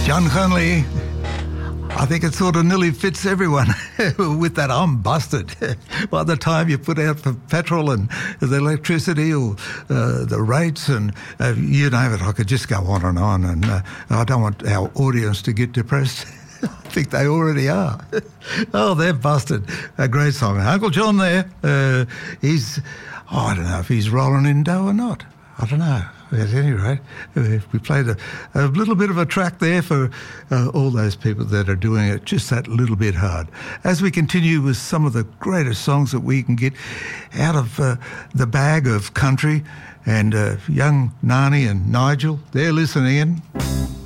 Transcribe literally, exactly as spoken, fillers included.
John Conley, I think it sort of nearly fits everyone with that I'm busted. By the time you put out for petrol and the electricity or uh, the rates and uh, you name it, I could just go on and on, and uh, I don't want our audience to get depressed. I think they already are. Oh, they're busted. A great song. Uncle John there, uh, he's, oh, I don't know if he's rolling in dough or not. I don't know. At any rate, we played a, a little bit of a track there for uh, all those people that are doing it just that little bit hard. As we continue with some of the greatest songs that we can get out of uh, the bag of country, and uh, young Nani and Nigel, they're listening in.